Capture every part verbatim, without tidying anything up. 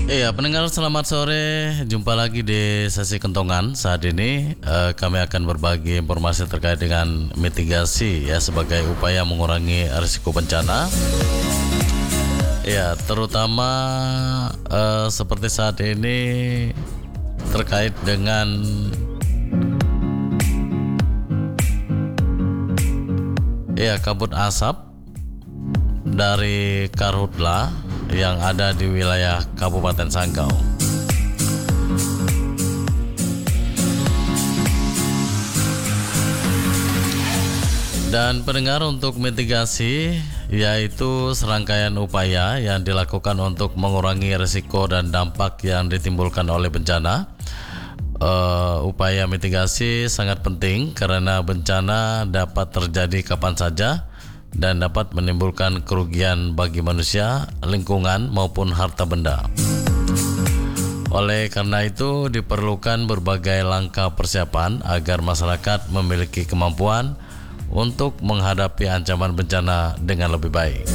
Iya, pendengar selamat sore. Jumpa lagi di sesi kentongan. Saat ini eh, kami akan berbagi informasi terkait dengan mitigasi ya sebagai upaya mengurangi risiko bencana. Ya, terutama eh, seperti saat ini terkait dengan ya kabut asap dari karhutla yang ada di wilayah Kabupaten Sanggau. Dan pendengar, untuk mitigasi yaitu serangkaian upaya yang dilakukan untuk mengurangi risiko dan dampak yang ditimbulkan oleh bencana. Uh, upaya mitigasi sangat penting karena bencana dapat terjadi kapan saja dan dapat menimbulkan kerugian bagi manusia, lingkungan maupun harta benda. Oleh karena itu diperlukan berbagai langkah persiapan agar masyarakat memiliki kemampuan untuk menghadapi ancaman bencana dengan lebih baik.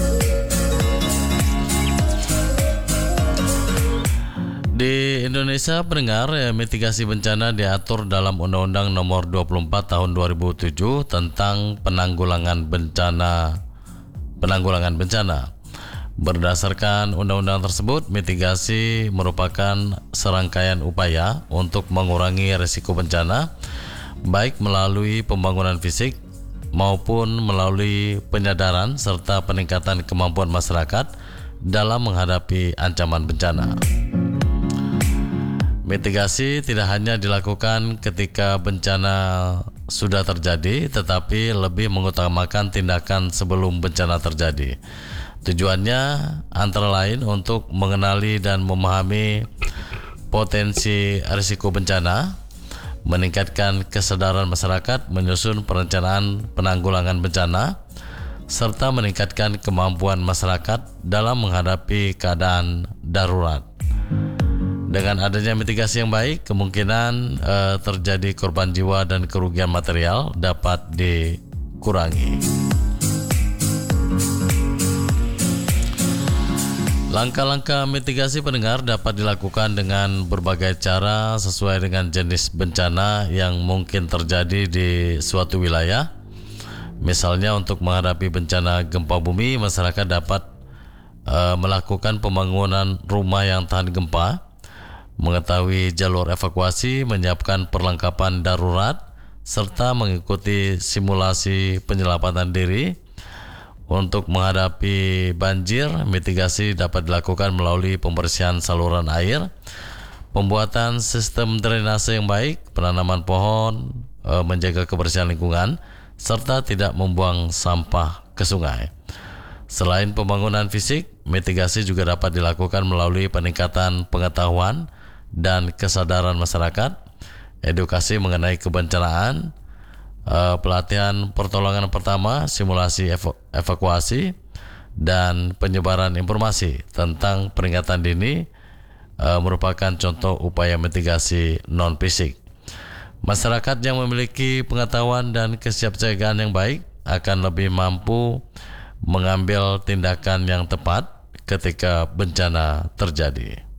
Di Indonesia, pendengar, ya, mitigasi bencana diatur dalam Undang-Undang Nomor dua puluh empat Tahun dua ribu tujuh tentang penanggulangan bencana penanggulangan bencana. Berdasarkan undang-undang tersebut, mitigasi merupakan serangkaian upaya untuk mengurangi risiko bencana, baik melalui pembangunan fisik maupun melalui penyadaran serta peningkatan kemampuan masyarakat dalam menghadapi ancaman bencana. Mitigasi tidak hanya dilakukan ketika bencana sudah terjadi, tetapi lebih mengutamakan tindakan sebelum bencana terjadi. Tujuannya antara lain untuk mengenali dan memahami potensi risiko bencana, meningkatkan kesadaran masyarakat menyusun perencanaan penanggulangan bencana, serta meningkatkan kemampuan masyarakat dalam menghadapi keadaan darurat. Dengan adanya mitigasi yang baik, kemungkinan uh, terjadi korban jiwa dan kerugian material dapat dikurangi. Langkah-langkah mitigasi, pendengar, dapat dilakukan dengan berbagai cara sesuai dengan jenis bencana yang mungkin terjadi di suatu wilayah. Misalnya, untuk menghadapi bencana gempa bumi, masyarakat dapat uh, melakukan pembangunan rumah yang tahan gempa, mengetahui jalur evakuasi, menyiapkan perlengkapan darurat, serta mengikuti simulasi penyelamatan diri. Untuk menghadapi banjir, mitigasi dapat dilakukan melalui pembersihan saluran air, pembuatan sistem drainase yang baik, penanaman pohon, menjaga kebersihan lingkungan, serta tidak membuang sampah ke sungai. Selain pembangunan fisik, mitigasi juga dapat dilakukan melalui peningkatan pengetahuan dan kesadaran masyarakat, edukasi mengenai kebencanaan, uh, pelatihan pertolongan pertama, simulasi ev- evakuasi, dan penyebaran informasi tentang peringatan dini uh, merupakan contoh upaya mitigasi non-fisik. Masyarakat yang memiliki pengetahuan dan kesiapsiagaan yang baik akan lebih mampu mengambil tindakan yang tepat ketika bencana terjadi.